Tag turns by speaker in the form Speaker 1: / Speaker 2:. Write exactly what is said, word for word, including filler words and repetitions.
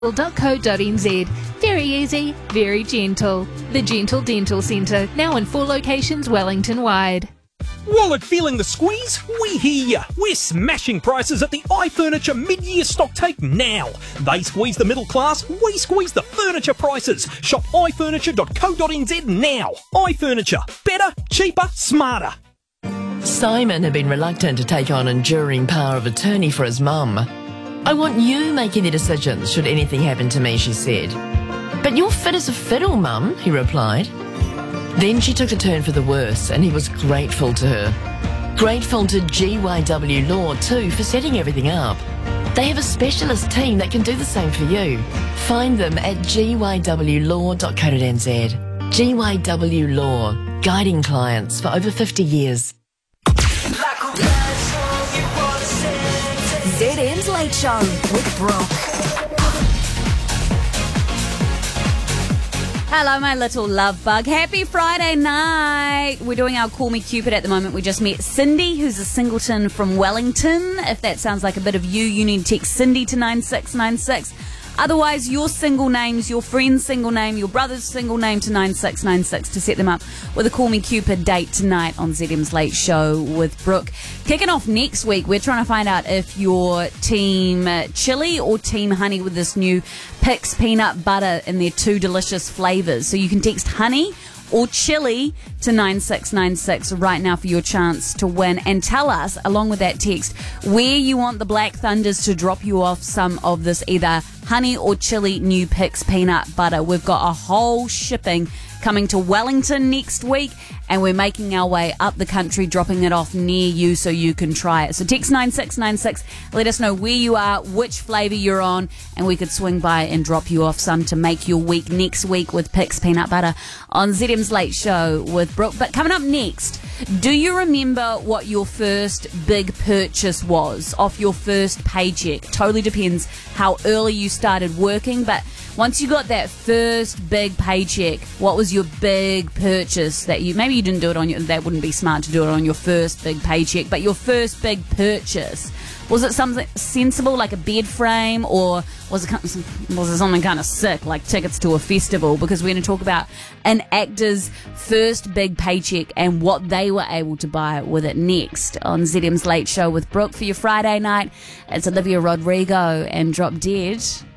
Speaker 1: dot co dot n z. Very easy, very gentle. The Gentle Dental Centre, now in four locations Wellington-wide.
Speaker 2: Wallet feeling the squeeze? We hear ya. We're smashing prices at the iFurniture mid-year stock take now. They squeeze the middle class, we squeeze the furniture prices. Shop i furniture dot co dot n z now. iFurniture. Better, cheaper, smarter.
Speaker 3: Simon had been reluctant to take on enduring power of attorney for his mum. "I want you making the decisions should anything happen to me," she said. "But you're fit as a fiddle, Mum," he replied. Then she took a turn for the worse, and he was grateful to her. Grateful to G Y W Law too for setting everything up. They have a specialist team that can do the same for you. Find them at g y w law dot co dot n z. G Y W Law, guiding clients for over fifty years.
Speaker 4: Z M's Late Show with Brooke. Hello, my little love bug. Happy Friday night. We're doing our Call Me Cupid at the moment. We just met Cindy, who's a singleton from Wellington. If that sounds like a bit of you, you need to text Cindy to nine six nine six. Otherwise, your single names, your friend's single name, your brother's single name to nine six nine six to set them up with a Call Me Cupid date tonight on Z M's Late Show with Brooke. Kicking off next week, we're trying to find out if you're team chili or team honey with this new Pix peanut butter in their two delicious flavours. So you can text honey or chili to nine six nine six right now for your chance to win, and tell us, along with that text, where you want the Black Thunders to drop you off some of this either honey or chili new Pix peanut butter. We've got a whole shipping coming to Wellington next week, and we're making our way up the country, dropping it off near you so you can try it. So text nine six nine six, let us know where you are, which flavour you're on, and we could swing by and drop you off some to make your week next week with Pix peanut butter on Z M's Late Show with Brooke. But coming up next, do you remember what your first big purchase was off your first paycheck? Totally depends how early you started working, but once you got that first big paycheck, what was your big purchase that you, maybe you didn't do it on your, that wouldn't be smart to do it on your first big paycheck, but your first big purchase, was it something sensible like a bed frame, or was it, was it something kind of sick like tickets to a festival? Because we're going to talk about an actor's first big paycheck and what they were able to buy with it next on Z M's Late Show with Brooke for your Friday night. It's Olivia Rodrigo and Drop Dead.